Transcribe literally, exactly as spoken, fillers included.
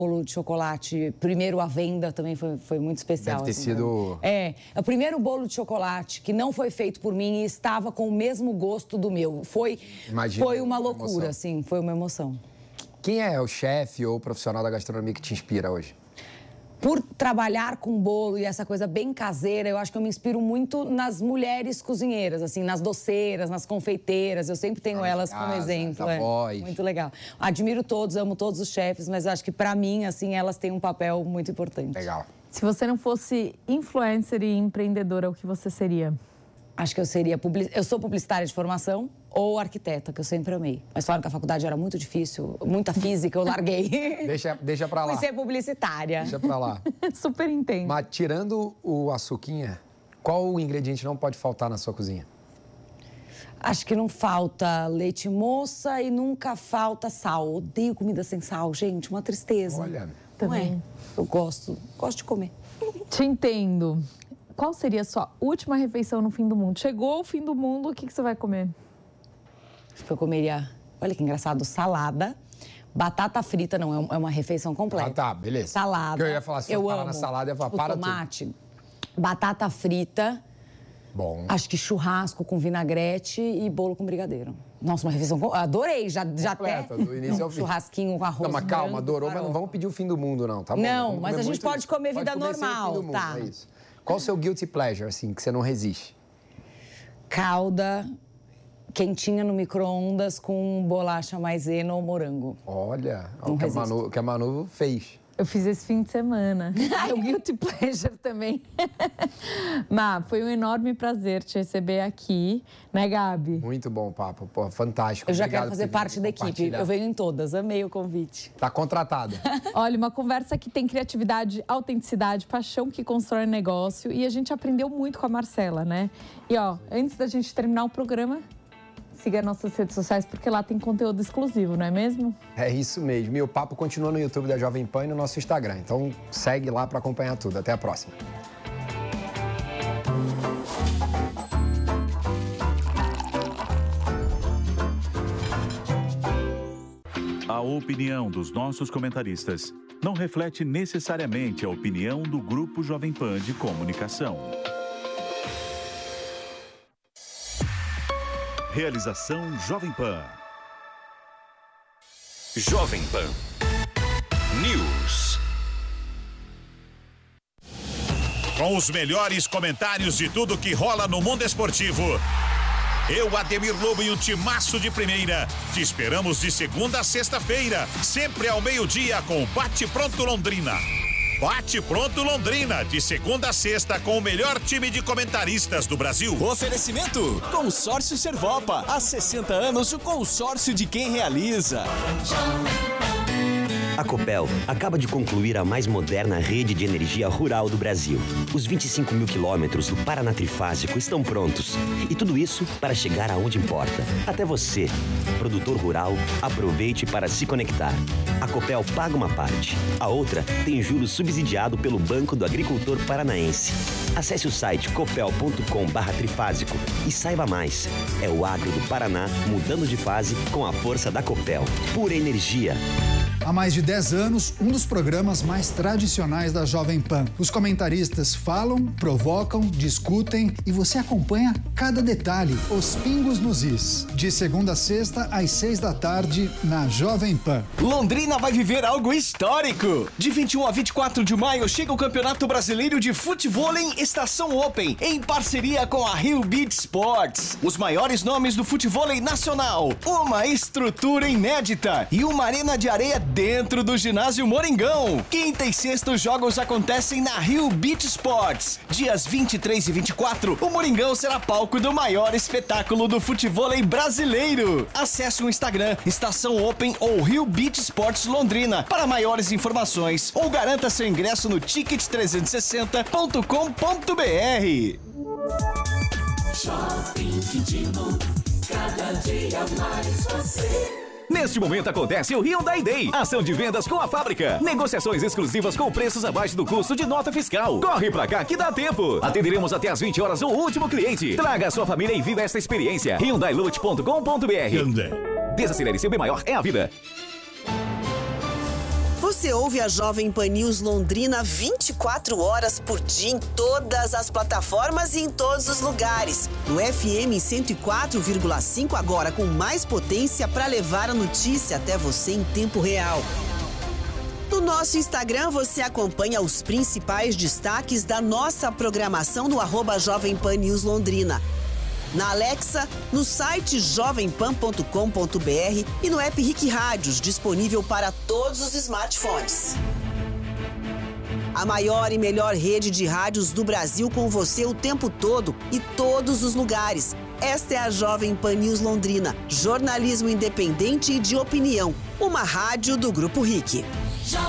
bolo de chocolate, primeiro à venda, também foi, foi muito especial. Deve ter assim, sido... É, o primeiro bolo de chocolate que não foi feito por mim e estava com o mesmo gosto do meu. Foi, foi uma loucura, emoção. assim, foi uma emoção. Quem é o chefe ou profissional da gastronomia que te inspira hoje? Por trabalhar com bolo e essa coisa bem caseira, eu acho que eu me inspiro muito nas mulheres cozinheiras, assim, nas doceiras, nas confeiteiras. Eu sempre tenho elas casa, como exemplo. essa É, voz. muito legal. Admiro todos, amo todos os chefes, mas acho que pra mim, assim, elas têm um papel muito importante. Legal. Se você não fosse influencer e empreendedora, o que você seria? Acho que eu seria... Public... Eu sou publicitária de formação ou arquiteta, que eu sempre amei. Mas falaram que a faculdade era muito difícil, muita física, eu larguei. Deixa, deixa pra lá. Fui ser publicitária. Deixa pra lá. Super entendo. Mas tirando o açuquinha, qual o ingrediente não pode faltar na sua cozinha? Acho que não falta leite moça e nunca falta sal. Odeio comida sem sal, gente, uma tristeza. Olha, também. É? Eu gosto, gosto de comer. Te entendo. Qual seria a sua última refeição no fim do mundo? Chegou o fim do mundo, o que, que você vai comer? Acho que eu comeria, olha que engraçado, salada, batata frita, não, é uma refeição completa. Ah, tá, beleza. Salada. Porque eu ia falar, se eu for parar amo na salada, eu ia falar, o para tomate, tudo. Batata frita. Bom. Acho que churrasco com vinagrete e bolo com brigadeiro. Nossa, uma refeição... Com... Adorei, já, já completa, até... do início ao fim. Churrasquinho com arroz Não, mas calma, branco, adorou, farol. mas não vamos pedir o fim do mundo, não, tá bom? Não, mas a gente muito... pode comer vida pode comer normal, sem o fim do mundo, tá? é isso. Qual o seu guilty pleasure, assim, que você não resiste? Calda quentinha no micro-ondas com bolacha maisena ou morango. Olha, Não o que a, resisto. Manu, que a Manu fez. Eu fiz esse fim de semana. É o guilty pleasure também. Má, foi um enorme prazer te receber aqui, né, Gabi? Muito bom o papo, pô, fantástico. Eu já Obrigado quero fazer por parte da equipe. compartilhar. Eu venho em todas, amei o convite. Tá contratada. Olha, uma conversa que tem criatividade, autenticidade, paixão que constrói negócio. E a gente aprendeu muito com a Marcela, né? E, ó, antes da gente terminar o programa, siga nossas redes sociais, porque lá tem conteúdo exclusivo, não é mesmo? É isso mesmo. E o papo continua no YouTube da Jovem Pan e no nosso Instagram. Então segue lá para acompanhar tudo. Até a próxima. A opinião dos nossos comentaristas não reflete necessariamente a opinião do Grupo Jovem Pan de Comunicação. Realização Jovem Pan. Jovem Pan News. Com os melhores comentários de tudo que rola no mundo esportivo. Eu, Ademir Lobo e o timaço de primeira. Te esperamos de segunda a sexta-feira, sempre ao meio-dia com Bate Pronto Londrina. Bate Pronto Londrina, de segunda a sexta, com o melhor time de comentaristas do Brasil. Oferecimento: Consórcio Servopa. Há sessenta anos, o consórcio de quem realiza. A Copel acaba de concluir a mais moderna rede de energia rural do Brasil. Os vinte e cinco mil quilômetros do Paraná Trifásico estão prontos. E tudo isso para chegar aonde importa. Até você, produtor rural, aproveite para se conectar. A Copel paga uma parte. A outra tem juros subsidiado pelo Banco do Agricultor Paranaense. Acesse o site copel ponto com barra trifásico e saiba mais. É o agro do Paraná mudando de fase com a força da Copel. Pura energia. Há mais de dez anos, um dos programas mais tradicionais da Jovem Pan. Os comentaristas falam, provocam, discutem e você acompanha cada detalhe, os pingos nos is. De segunda a sexta, às seis da tarde, na Jovem Pan. Londrina vai viver algo histórico. De vinte e um a vinte e quatro de maio, chega o Campeonato Brasileiro de Futevôlei Estação Open, em parceria com a Rio Beach Sports. Os maiores nomes do futevôlei nacional, uma estrutura inédita e uma arena de areia dentro do ginásio Moringão. Quinta e sexta, os jogos acontecem na Rio Beach Sports. Dias vinte e três e vinte e quatro, o Moringão será palco do maior espetáculo do futevôlei brasileiro. Acesse o Instagram Estação Open ou Rio Beach Sports Londrina para maiores informações ou garanta seu ingresso no ticket trezentos e sessenta ponto com ponto br. Shopping Quintino, cada dia mais você. Neste momento acontece o Hyundai Day, ação de vendas com a fábrica. Negociações exclusivas com preços abaixo do custo de nota fiscal. Corre pra cá que dá tempo. Atenderemos até às vinte horas o último cliente. Traga a sua família e viva esta experiência. Hyundai Lute ponto com ponto br. Hyundai. Desacelere, seu bem maior é a vida. Você Você ouve a Jovem Pan News Londrina vinte e quatro horas por dia em todas as plataformas e em todos os lugares. No F M cento e quatro vírgula cinco agora com mais potência para levar a notícia até você em tempo real. No nosso Instagram você acompanha os principais destaques da nossa programação no arroba Jovem Pan News Londrina. Na Alexa, no site jovem pan ponto com ponto b r e no app Rick Rádios, disponível para todos os smartphones. A maior e melhor rede de rádios do Brasil com você o tempo todo e todos os lugares. Esta é a Jovem Pan News Londrina, jornalismo independente e de opinião. Uma rádio do Grupo Rick.